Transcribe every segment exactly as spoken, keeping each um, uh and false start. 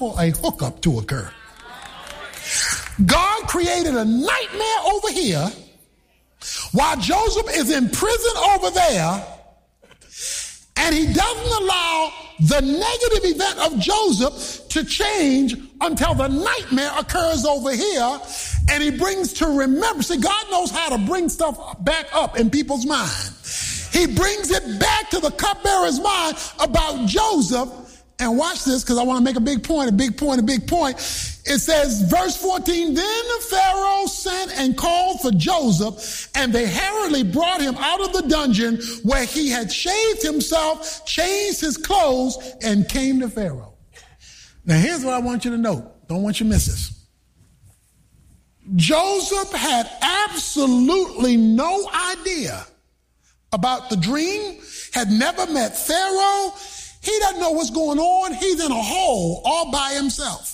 for a hookup to occur. God created a nightmare over here while Joseph is in prison over there, and he doesn't allow the negative event of Joseph to change until the nightmare occurs over here, and he brings to remembrance. See, God knows how to bring stuff back up in people's mind. He brings it back to the cupbearer's mind about Joseph. And watch this, because I want to make a big point, a big point, a big point. It says, verse fourteen, then Pharaoh sent and called for Joseph, and they hurriedly brought him out of the dungeon where he had shaved himself, changed his clothes, and came to Pharaoh. Now, here's what I want you to note. Don't want you to miss this. Joseph had absolutely no idea about the dream, had never met Pharaoh. He doesn't know what's going on. He's in a hole all by himself.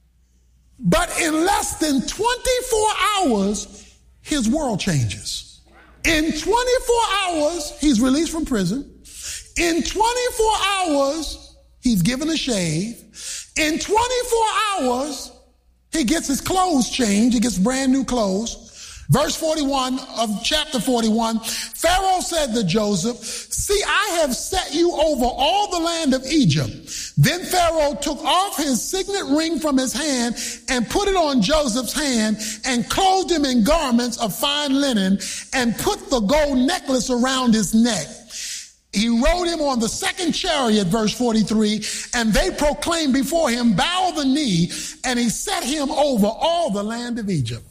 But in less than twenty-four hours, his world changes. In twenty-four hours, he's released from prison. In twenty-four hours, he's given a shave. In twenty-four hours, he gets his clothes changed. He gets brand new clothes. Verse forty-one of chapter forty-one, Pharaoh said to Joseph, see, I have set you over all the land of Egypt. Then Pharaoh took off his signet ring from his hand and put it on Joseph's hand and clothed him in garments of fine linen and put the gold necklace around his neck. He rode him on the second chariot, verse forty-three, and they proclaimed before him, bow the knee, and he set him over all the land of Egypt.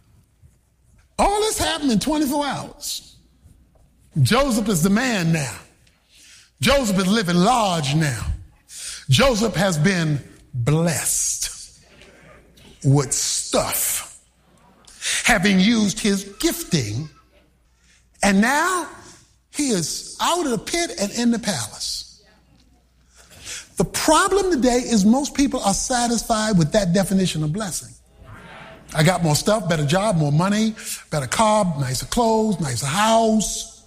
All this happened in twenty-four hours. Joseph is the man now. Joseph is living large now. Joseph has been blessed with stuff, having used his gifting, and now he is out of the pit and in the palace. The problem today is most people are satisfied with that definition of blessing. I got more stuff, better job, more money, better car, nicer clothes, nicer house.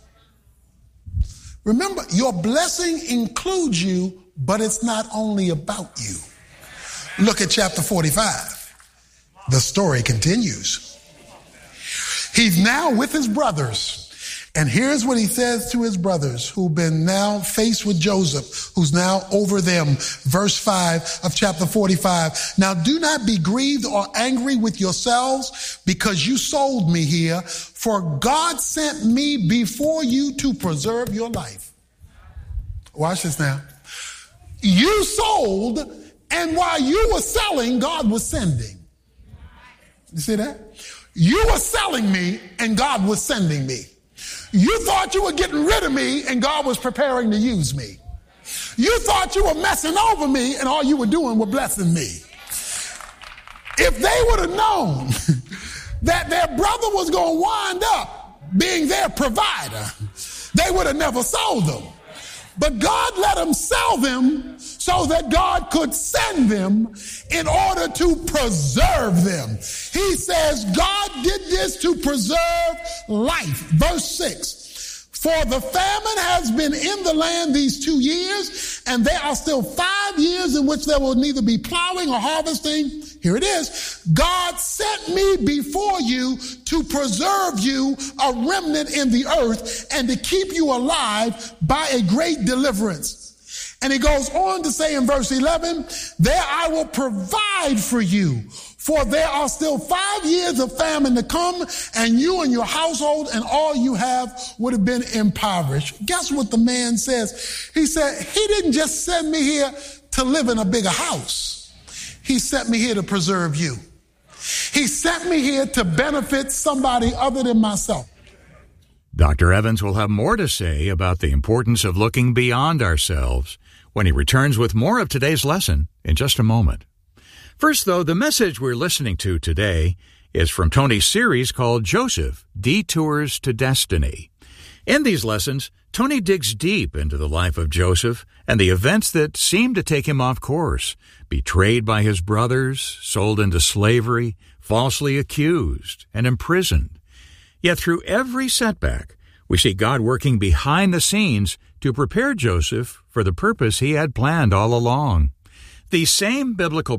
Remember, your blessing includes you, but it's not only about you. Look at chapter forty-five. The story continues. He's now with his brothers. And here's what he says to his brothers who've been now faced with Joseph, who's now over them. Verse five of chapter forty-five. Now do not be grieved or angry with yourselves because you sold me here, for God sent me before you to preserve your life. Watch this now. You sold, and while you were selling, God was sending. You see that? You were selling me, and God was sending me. You thought you were getting rid of me, and God was preparing to use me. You thought you were messing over me, and all you were doing was blessing me. If they would have known that their brother was going to wind up being their provider, they would have never sold them. But God let them sell them so that God could send them in order to preserve them. He says God did this to preserve life. Verse six, for the famine has been in the land these two years, and there are still five years in which there will neither be plowing or harvesting. Here it is. God sent me before you to preserve you, a remnant in the earth, and to keep you alive by a great deliverance. And he goes on to say in verse eleven, there I will provide for you, for there are still five years of famine to come, and you and your household and all you have would have been impoverished. Guess what the man says? He said, he didn't just send me here to live in a bigger house. He sent me here to preserve you. He sent me here to benefit somebody other than myself. Doctor Evans will have more to say about the importance of looking beyond ourselves when he returns with more of today's lesson in just a moment. First, though, the message we're listening to today is from Tony's series called Joseph, Detours to Destiny. In these lessons, Tony digs deep into the life of Joseph and the events that seem to take him off course. Betrayed by his brothers, sold into slavery, falsely accused, and imprisoned. Yet through every setback, we see God working behind the scenes to prepare Joseph for the purpose he had planned all along. These same biblical